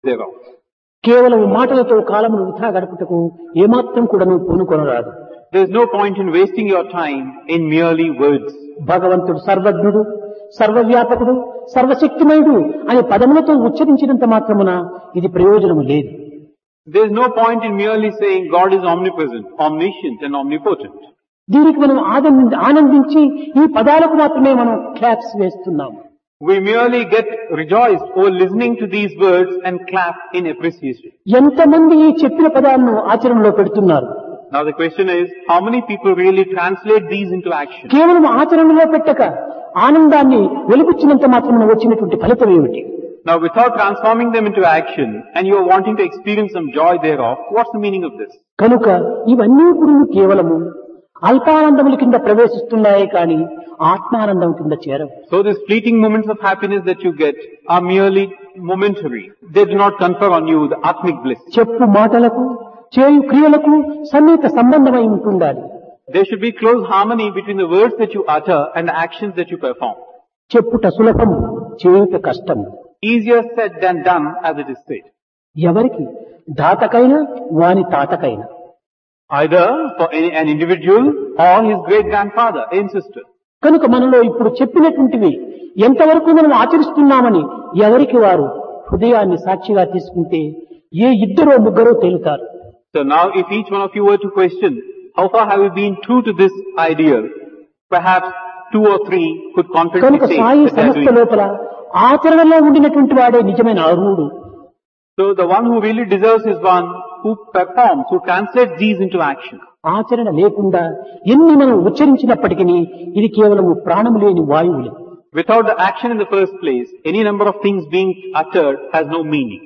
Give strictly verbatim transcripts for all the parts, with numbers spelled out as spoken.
thereof. కేవలం మాటలతో కాలమును వృథా గడుపుటకు ఏమాత్రం కూడా నువ్వు పూనుకొనరాదు. There is no point in wasting your time in merely words. భగవంతుడు సర్వజ్ఞుడు, సర్వవ్యాపకుడు, సర్వశక్తిమయుడు అనే పదములతో ఉచ్చరించినంత మాత్రమున ఇది ప్రయోజనము లేదు. There is no point in merely saying God is omnipresent, omniscient and omnipotent. దీనికి మనం ఆనంది ఆనందించి ఈ పదాలకు మాత్రమే మనం క్లాప్స్ వేస్తున్నాము. We merely get rejoiced over listening to these words and clap in appreciation. ఎంతమంది ఈ చెప్పిన పదాలను ఆచరణలో పెడుతున్నారు? Now the question is, how many people really translate these into action? కేవలం ఆచరణలో పెట్టక ఆనందాన్ని వెలిపుచ్చినంత మాత్రమున వచ్చినటువంటి ఫలితం ఏమిటి? Now without transforming them into action and you are wanting to experience some joy thereof, what's the meaning of this? కనుక ఇవన్నీ కూడా కేవలము అల్పానందముల కింద ప్రవేశిస్తున్నాయే కానీ ఆత్మానందం కింద చేరవు. So these fleeting moments of happiness that you get are merely momentary. They do not confer on you the atmic bliss. చెప్పు మాటలకు చేయు క్రియలకు సన్నిహిత సంబంధమై ఉంటుండాలి. There should be close harmony between the words that you utter and the actions that you perform. చెప్పుట సులభము, చేయుట కష్టము. Easier said than done, as it is said. ఎవరికి? దాతకైనా వాని తాతకైనా. Either for any, an individual or his great grandfather and sister. కనుక మనలో ఇప్పుడు చెప్పినటువంటివి ఎంతవరకు మనం ఆచరిస్తున్నామని ఎవరికి వారు హృదయాన్ని సాక్షిగా తీసుకుంటే ఏ ఇద్దరో ముగ్గురో తేలుతారు. So now if each one of you were to question, how far have you been true to this ideal? Perhaps two or three could confidently కనుక say Sai that they are సంస్థ doing. లోపల ఆచరణలో ఉండినటువంటి వాడే నిజమైన అర్హుడు. So the one who really deserves is one who performs, who translates these into action. ఆచరణ లేకుండా ఎన్ని మనం ఉచ్చరించినప్పటికీ ఇది కేవలము ప్రాణము లేని వాయువులే. Without the action in the first place, any number of things being uttered has no meaning.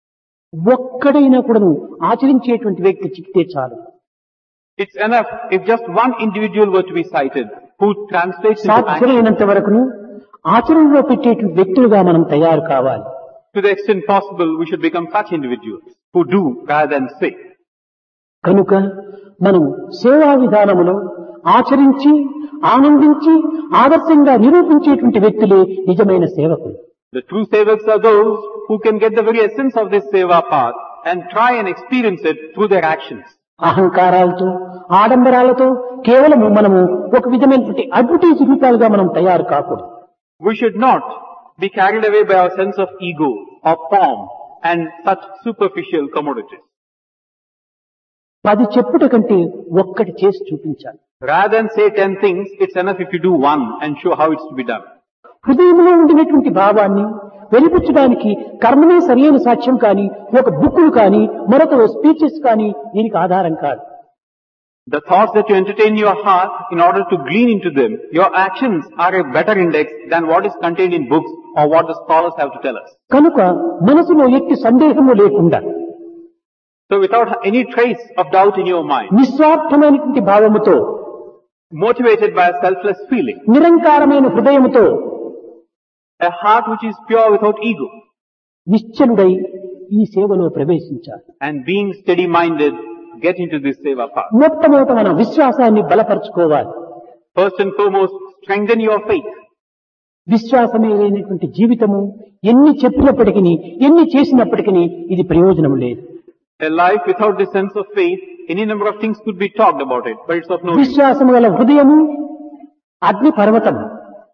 ఒక్కడైనా కూడాను ఆచరించేటువంటి వ్యక్తి చిక్కితే చాలు. It's enough if just one individual were to be cited who translates into action. సాధ్యమైనంత వరకును ఆచరణలో పెట్టేటువంటి వ్యక్తులుగా మనం తయారు కావాలి. To the extent possible, we should become such individuals who do rather than say. కనుక మనం సేవా విధానములో ఆచరించి ఆనందించి ఆదర్శంగా నిరూపించేటువంటి వ్యక్తులే నిజమైన సేవకులు. The true sevaks are those who can get the very essence of this seva path and try and experience it through their actions. అహంకారాలతో ఆడంబరాలతో కేవలము మనము ఒక విధమైనటువంటి అడ్వర్టైజ్ రూపాలుగా మనం తయారు కాకూడదు. We should not be carried away by our sense of ego or form and such superficial commodities. పది చెప్పుట కంటే ఒక్కటి చేసి చూపించాలి. Rather than say ten things, it's enough if you do one and show how it's to be done. హృదయంలో ఉండినటువంటి భావాన్ని వెలిపించడానికి కర్మనే సరైన సాక్ష్యం కానీ ఒక బుక్కులు కానీ మరొక స్పీచెస్ కానీ దీనికి ఆధారం కాదు. The thoughts that you entertain in your heart, in order to glean into them, your actions are a better index than what is contained in books or what the scholars have to tell us. కనుక మనసులో ఎట్టి సందేహము లేకుండా So without any trace of doubt in your mind, నిస్వార్థమైనటువంటి భావముతో motivated by a selfless feeling, నిరంకారమైన హృదయముతో a heart which is pure without ego, నిశ్చలుడై ఈ సేవలో ప్రవేశించాలి. and being steady-minded, get into this seva path. మొట్టమొదట మన విశ్వాసాన్ని బలపరుచుకోవాలి. First and foremost, strengthen your faith. విశ్వాసమే లేనటువంటి జీవితము ఎన్ని చెప్పినప్పటికీ ఎన్ని చేసినప్పటికీ ఇది ప్రయోజనం లేదు. A life without the sense of faith, any number of things could be talked about it, but it's of no use. విశ్వాసము గల హృదయము అగ్ని పర్వతము.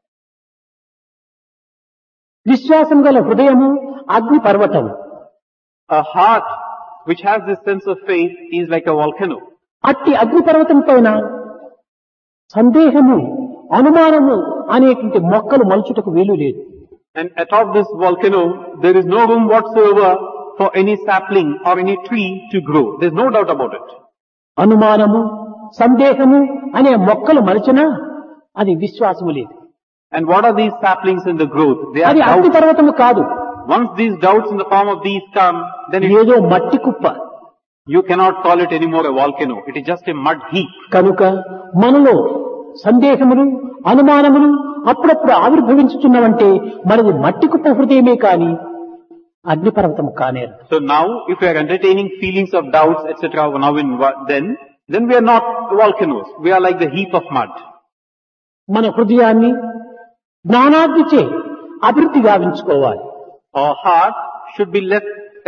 విశ్వాసం గల హృదయము అగ్ని పర్వతము. A heart which has this sense of faith is like a volcano. అట్టి అగ్ని పర్వతం పైన సందేహము అనుమానము అనేటువంటి మొక్కలు మలుచుటకు వీలు లేదు. And atop this volcano, there is no room whatsoever for any sapling or any tree to grow. There's no doubt about it. అనుమానము సందేహము అనే మొక్కలు మలచినా అది విశ్వాసము లేదు. And what are these saplings in the growth? They are అది అగ్ని doubts. పర్వతము కాదు. Once these doubts in the form of these come, then it, ఏదో మట్టి కుప్ప. you cannot call it anymore a volcano. It is just a mud heap. కనుక మనలో సందేహములు అనుమానములు అప్పుడప్పుడు ఆవిర్భవించుతున్నవంటే మనది మట్టి కుప్ప హృదయమే కాని అగ్నిపర్వతము కానేరు. So now, if we are entertaining feelings of doubts, et cetera, now in then, then we are not volcanoes. We are like the heap of mud. మన హృదయాన్ని జ్ఞానాగ్నిచే అభివృద్ధి గావించుకోవాలి. Our heart should be left